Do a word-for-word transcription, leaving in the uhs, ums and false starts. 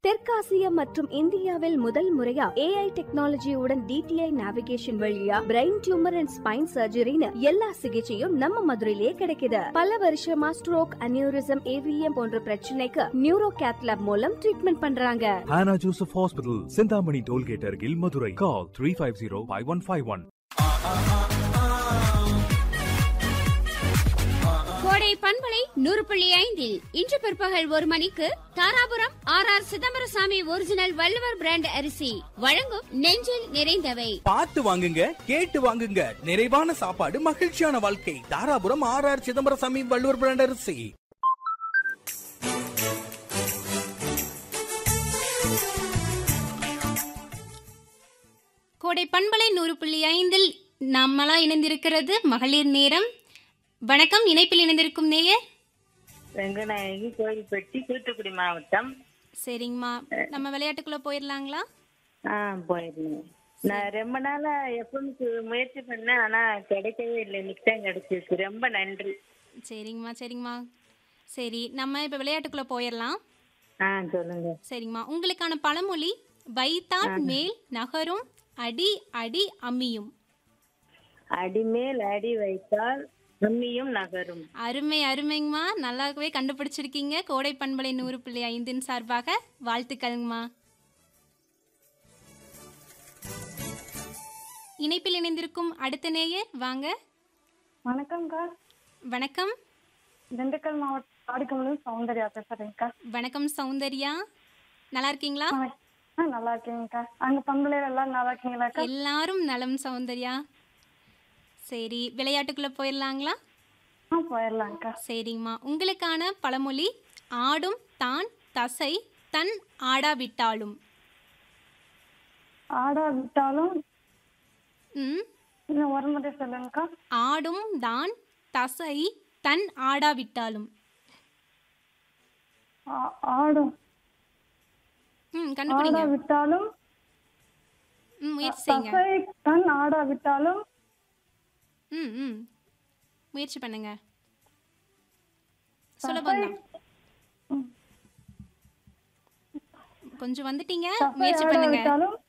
தெற்காசியா மற்றும் இந்தியாவில் முதல் முறையா ஏஐ டெக்னாலஜியுடன் டிடிஐ நேவிகேஷன் வழியா பிரெயின் டியூமர் அண்ட் ஸ்பைன் சர்ஜரின்னு எல்லா சிகிச்சையும் நம்ம மதுரையிலே கிடைக்குது. பல வருஷமா ஸ்ட்ரோக், அனியூரிசம், ஏவிஎம் போன்ற பிரச்சனைக்கு நியூரோ கேத்லாப் மூலம் ட்ரீட்மெண்ட் பண்றாங்க. Hannah Joseph Hospital, Sindhamani Tollgate அருகில் Madurai. Call three five zero five one five one. கோடை பண்பலை நூறு புள்ளி ஐந்தில் இன்று பிற்பகல் ஒரு மணிக்கு Dharapuram R R Chidambarasamy original Valluvar brand அரிசி வழங்கும் நெஞ்சில் நிறைந்தவை. பார்த்து வாங்குங்க, கேட்டு வாங்குங்க. நிறைவான சாப்பாடு, மகிழ்ச்சியான வாழ்க்கை. Dharapuram R R Chidambarasamy Valluvar brand அரிசி. கோடை பண்பலை நூறு புள்ளி ஐந்தில் நம்மளா இணைந்திருக்கிறது மகளிர் நேரம். வணக்கம். இணைப்பில் இணைந்திருக்கும் நேயர் வெங்கநாயகி, கோயில்பட்டி, தூத்துக்குடி மாவட்டம். சரிங்கம்மா, நம்ம விளையாட்டுக்குள்ள போயிடலாங்களா? ஆ போயிருந்தேன். நான் ரொம்ப நாளா எப்பவுக்கு முயற்சி பண்ணேன், ஆனா கிடைக்கவே இல்லை. இன்னைக்கு தான் கிடைச்சிருக்கு. ரொம்ப நன்றி. சரிங்கம்மா சரிங்கம்மா சரி, நம்ம இப்போ விளையாட்டுக்குள்ள போயிடலாம். ஆ சொல்லுங்க. சரிங்கம்மா, உங்களுக்கான பழமொழி வைத்தால் மேல் நகரும், அடி அடி அம்மியும். அடிமேல் அடி வைத்தால் அம்மியும் நகரும். அருமை அருமைங்கம்மா, நல்லாவே கண்டுபிடிச்சிருக்கீங்க. கோடை பண்பலை நூறு புள்ளி ஐந்தின் சார்பாக வாழ்த்துக்கள்ங்கம்மா. இணைப்பில் இணைந்திருக்கும் அடுத்த நேயர் வாங்க. வணக்கம்க்கா. வணக்கம். திண்டுக்கல் மாவட்டம் ஆடிக்கமலும் சௌந்தர்யா பேசுறேங்க்கா. வணக்கம் சௌந்தர்யா, நல்லா இருக்கீங்களா? ஆ நல்லா இருக்கீங்கக்கா. அங்க பண்பலையில எல்லாரும் நல்லா இருக்கீங்களாக்கா? எல்லாரும் நலம் சௌந்தர்யா. சரி, விளையாட்டுக்குள்ள போயிடலாங்களா? ஆ போயிடலாங்க்கா. சரிங்கம்மா, உங்களுக்கான பழமொழி ஆடும் தான் தசை தன் ஆடாவிட்டாலும். ஆடா விட்டாலும் ம் இன்னும் ஒரு முறை சொல்லுங்கக்கா. ஆடும் தான் தசை தன் ஆடாவிட்டாலும். ஆ- ஆடும் ம் ஆடா கண்டுபிடிங்க. விட்டாலும் ம் முயற்சி செய்யுங்க. தசை தன் ஆடா விட்டாலும் ம் ம் முயற்சி பண்ணுங்க, சுலபம் தான். ம். கொஞ்சம் வந்துட்டீங்க, தசை முயற்சி ஆடா பண்ணுங்க. விட்டாலும்